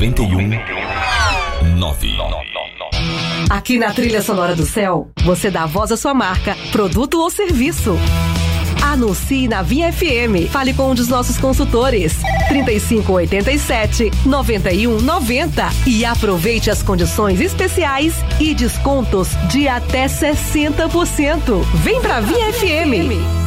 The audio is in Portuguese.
91.9. Aqui na Trilha Sonora do Céu, você dá voz à sua marca, produto ou serviço. Anuncie na Vinha FM. Fale com um dos nossos consultores. 3587-9190. E aproveite as condições especiais e descontos de até 60%. Vem pra Vinha FM.